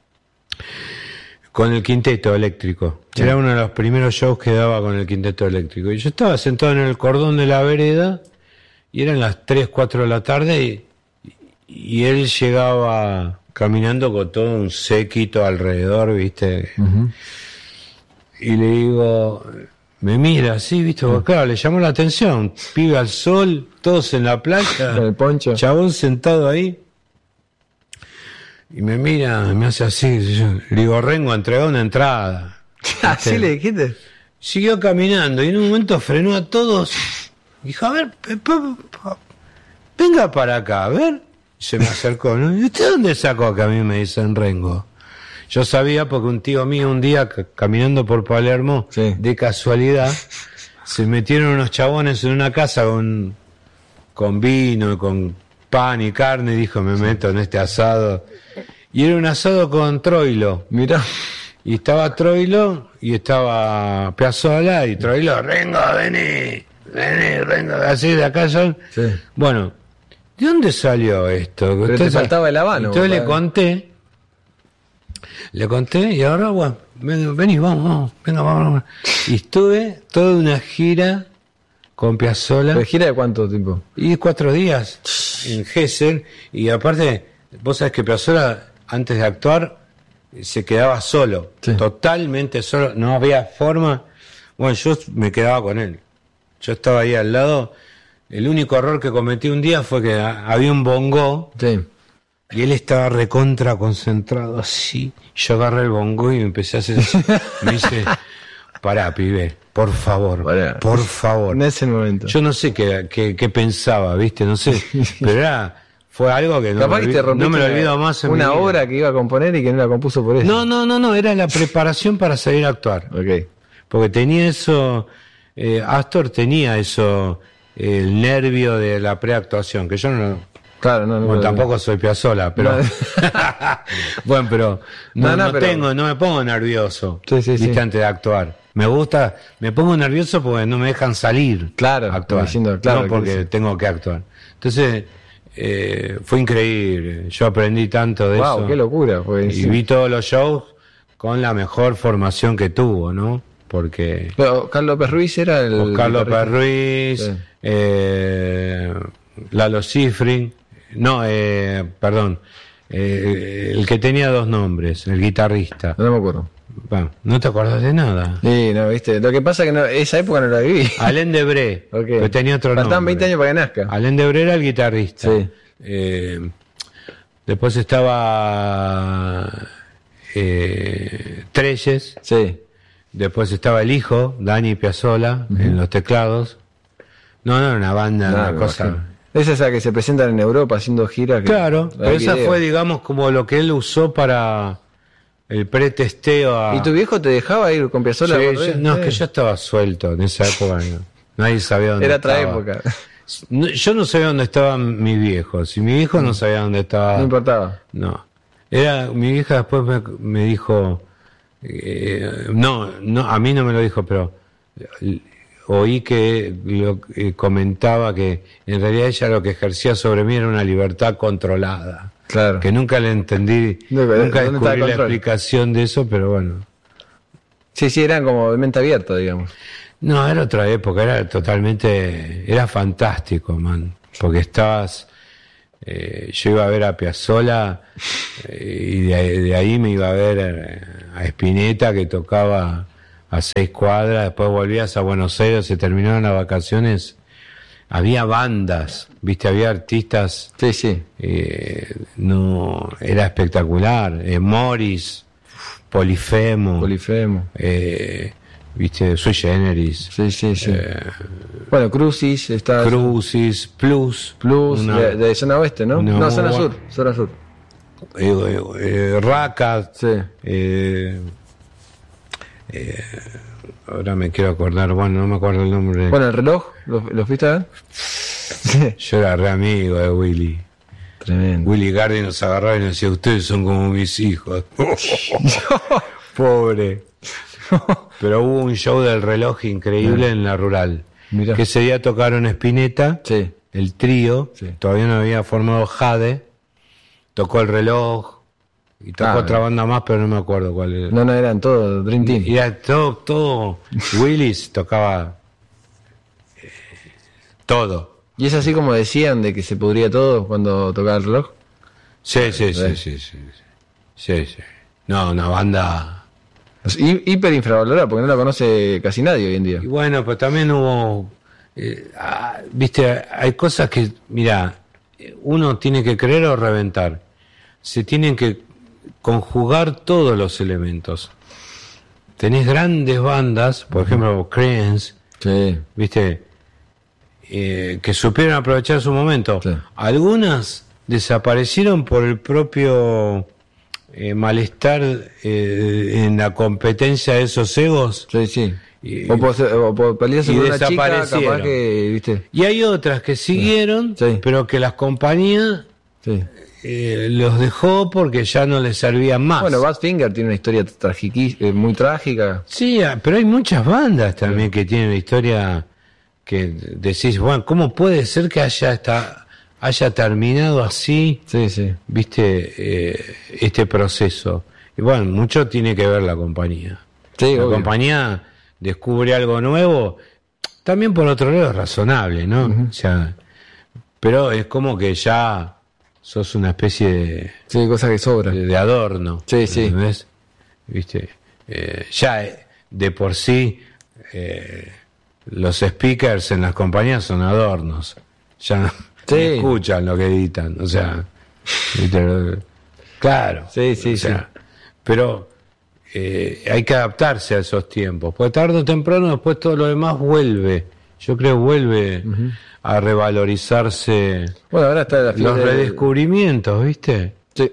con el quinteto eléctrico. Sí. Era uno de los primeros shows que daba con el quinteto eléctrico. Y yo estaba sentado en el cordón de la vereda, y eran las tres, cuatro de la tarde, y, y él llegaba caminando con todo un séquito alrededor, ¿viste? Uh-huh. Y le digo, me mira así, ¿viste? Uh-huh. Claro, le llamó la atención. Pibe al sol, todos en la playa, con el poncho, chabón sentado ahí. Y me mira, me hace así. Yo, le digo, Rengo, entregó una entrada. ¿Así le dijiste? Siguió caminando y en un momento frenó a todos. Dijo, a ver, venga para acá, a ver. Se me acercó, ¿no? ¿Y usted dónde sacó que a mí me dicen Rengo? Yo sabía porque un tío mío un día, caminando por Palermo, sí. de casualidad, se metieron unos chabones en una casa con, con vino, con pan y carne, y dijo, me meto en este asado. Y era un asado con Troilo. Mirá. Y estaba Troilo y estaba Piazzolla y Troilo, Rengo, vení, vení, Rengo, así de acá son. Sí. Bueno, ¿de dónde salió esto? Pero Usted te faltaba el habano. Entonces le conté, le conté y ahora, bueno, ven, vení, vamos, vamos, venga, vamos, vamos. Y estuve toda una gira con Piazzolla. ¿Pero gira de cuánto tiempo? Y cuatro días en Gesell. Y aparte, vos sabés que Piazzolla, antes de actuar, se quedaba solo, sí. totalmente solo, no había forma. Bueno, yo me quedaba con él. Yo estaba ahí al lado. El único error que cometí un día fue que había un bongo, sí. y él estaba recontra concentrado así. Yo agarré el bongo y me empecé a hacer así. Me dice, pará, pibe, por favor, pará. por favor. En ese momento. Yo no sé qué, qué, qué pensaba, ¿viste? No sé, pero era... Fue algo que no, me, que te no me lo olvido más en una mi obra que iba a componer y que no la compuso por eso. No, no, no, no, era la preparación para salir a actuar. Okay. Porque tenía eso, eh, Astor tenía eso, eh, el nervio de la preactuación, que yo no... Claro, no, no. Bueno, no tampoco no. soy Piazzolla, pero... No. Bueno, pero no, no, no, no pero... tengo, no me pongo nervioso, sí, sí, viste, sí. antes de actuar. Me gusta, me pongo nervioso porque no me dejan salir claro, a actuar, diciendo, claro, no porque tengo que actuar. Entonces... Eh, fue increíble, yo aprendí tanto de wow, eso. Qué locura, pues, y sí. vi todos los shows con la mejor formación que tuvo, ¿no? Porque pero Carlos López Ruiz era el Carlos López Ruiz, sí. eh, Lalo Schifrin, no, eh, perdón, eh, el que tenía dos nombres, el guitarrista. No me acuerdo. Bueno, no te acordás de nada. Sí, no, viste. Lo que pasa es que no, esa época no la viví. Alain Debré, okay. que tenía otro nombre. Faltaban veinte años para que nazca. Alain Debré era el guitarrista. Sí. Eh, después estaba eh, Treyes. Sí. Después estaba el hijo, Dani Piazzolla, uh-huh. en los teclados. No, no, una banda, no, una cosa. Imagino. Esa es la que se presentan en Europa haciendo giras. Claro, pero esa video. Fue, digamos, como lo que él usó para el pretesteo a... ¿Y tu viejo te dejaba ir con Piazzolla? Sí, yo, no, es que yo estaba suelto en esa época. No. Nadie sabía dónde Era estaba. Era otra época. No, yo no sabía dónde estaban mis viejos. Si mi viejo no sabía dónde estaba... No importaba. No. Era, mi vieja después me, me dijo... Eh, no, no, a mí no me lo dijo, pero... oí que lo, eh, comentaba que en realidad ella lo que ejercía sobre mí era una libertad controlada. Claro. Que nunca le entendí, No, nunca ¿dónde está el descubrí la control? explicación de eso, pero bueno. Sí, sí, eran como de mente abierta, digamos. No, era otra época, era totalmente, era fantástico, man, porque estabas, eh, yo iba a ver a Piazzolla eh, y de, ahí- de ahí me iba a ver eh, a Spinetta que tocaba a seis cuadras, después volvías a Buenos Aires, se terminaron las vacaciones, había bandas, viste, había artistas, Sí, sí. eh, no, era espectacular, eh, Morris, Polifemo, Polifemo. eh, viste, Sui Generis, Sí, sí, sí. eh, Bueno, Crucis está. Crucis, Plus, Plus, una- de, de zona oeste, ¿no? una No, muy zona buena- sur. Zona sur. eh, eh, eh, Rakat, Sí. eh, eh, ahora me quiero acordar, bueno, no me acuerdo el nombre. Bueno, el reloj, ¿lo, lo fuiste a ver? Sí. Yo era re amigo de Willy. Tremendo. Willy Gardi nos agarraba y nos decía, ustedes son como mis hijos. Pobre. Pero hubo un show del reloj increíble en la rural. Mirá. Que ese día tocaron Spinetta, Sí. el trío, Sí. todavía no había formado Jade, tocó el reloj, y tocó Ah, otra banda más, pero no me acuerdo cuál era. No, no, eran todos Dream Team. Y era todo, todo, Willis tocaba eh, todo. ¿Y es así como decían de que se pudría todo cuando tocaba el reloj? Sí, sí, sí, ¿Eh? sí, sí, sí, sí. No, una banda. Es hi- hiper infravalorada porque no la conoce casi nadie hoy en día. Y bueno, pero también hubo, eh, ah, viste, hay cosas que, mira, uno tiene que creer o reventar. Se tienen que conjugar todos los elementos. Tenés grandes bandas, por ejemplo, Creedence, Sí. viste, eh, que supieron aprovechar su momento. Sí. Algunas desaparecieron por el propio eh, malestar eh, en la competencia de esos egos. Sí, sí. Y- o por, ser- o por pelearse y con una chica, desaparecieron. capaz que, viste. Y hay otras que siguieron, Sí. pero que las compañías Sí. eh, los dejó porque ya no les servían más. Bueno, Badfinger tiene una historia tragiqui- eh, muy trágica. Sí, ah, pero hay muchas bandas también que tienen una historia que decís, bueno, ¿cómo puede ser que haya esta, haya terminado así, Sí, sí. viste, eh, este proceso? Y bueno, mucho tiene que ver la compañía. Sí, la obvio. compañía descubre algo nuevo, también por otro lado es razonable, ¿no? O sea, pero es como que ya sos una especie de, Sí, cosas que sobran. de, de adorno. Sí, sí. ¿Entendés? ¿Viste? Eh, ya eh, de por sí eh, los speakers en las compañías son adornos. Ya no Sí. ni escuchan lo que editan. O sea, ¿viste? Claro. Sí, sí, o sea, pero eh, hay que adaptarse a esos tiempos. Porque tarde o temprano después todo lo demás vuelve. Yo creo vuelve a revalorizarse Bueno, ahora está la los fiebre de- redescubrimientos, ¿viste? Sí.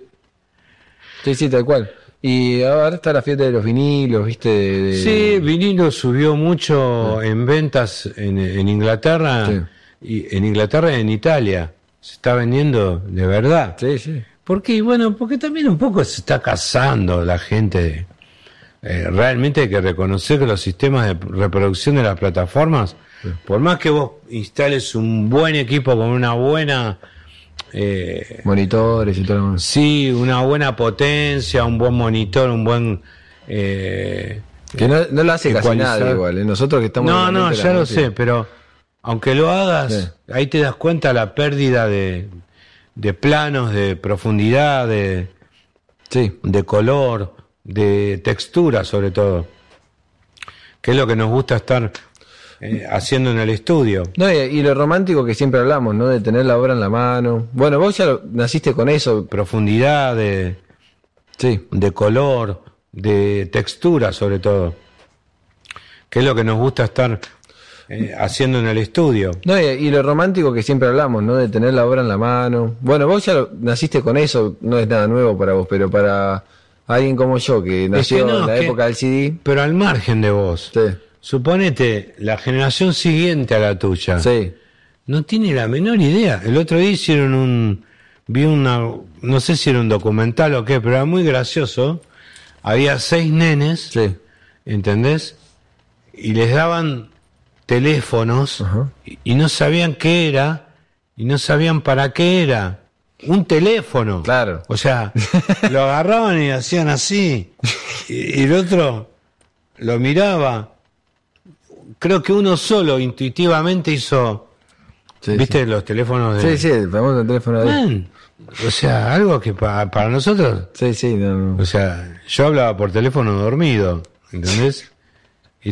Sí, sí, tal cual. Y ahora está la fiebre de los vinilos, viste. De, de- Sí, vinilo subió mucho en ventas en, en Inglaterra, Sí. y en Inglaterra y en Italia. Se está vendiendo de verdad. Sí, sí. ¿Por qué? Bueno, porque también un poco se está casando la gente. de- eh, realmente hay que reconocer que los sistemas de reproducción de las plataformas, por más que vos instales un buen equipo con una buena... eh, Monitores y todo lo demás. sí, una buena potencia, un buen monitor, un buen... eh, Que no, no lo hace casi ecualizar. nadie igual. ¿eh? Nosotros que estamos. No, en la no, mente de ya la lo música. sé, pero aunque lo hagas, Sí. ahí te das cuenta la pérdida de, de planos, de profundidad, de, Sí. de color, de textura sobre todo, que es lo que nos gusta estar eh, haciendo en el estudio. No, y, y lo romántico que siempre hablamos, ¿no? De tener la obra en la mano. Bueno, vos ya lo- naciste con eso. Profundidad, de, Sí. de color, de textura sobre todo, que es lo que nos gusta estar eh, haciendo en el estudio. No, y, y lo romántico que siempre hablamos, ¿no? De tener la obra en la mano. Bueno, vos ya lo- naciste con eso, no es nada nuevo para vos, pero para alguien como yo, que nació no, en la es que- época del C D. Pero al margen de vos, Sí. suponete la generación siguiente a la tuya, Sí. no tiene la menor idea. El otro día hicieron un, vi una, no sé si era un documental o qué, pero era muy gracioso. Había seis nenes, Sí. ¿entendés? Y les daban teléfonos y, y no sabían qué era y no sabían para qué era. Un teléfono. Claro. O sea, lo agarraban y hacían así. Y, y el otro lo miraba. Creo que uno solo intuitivamente hizo, sí, ¿viste? Sí. Los teléfonos de... Sí, sí, el famoso teléfono de... Man, o sea, algo que pa, para nosotros... Sí, sí. No, no. O sea, yo hablaba por teléfono dormido, ¿entendés?